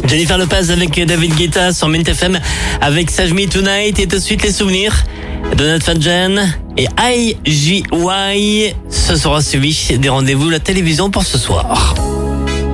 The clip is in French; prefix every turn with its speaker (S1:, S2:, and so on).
S1: Jennifer Lopez avec David Guetta sur Mint FM avec Save Me Tonight et tout de suite les souvenirs de notre Jen et IGY. Ce sera suivi des rendez-vous la télévision pour ce soir.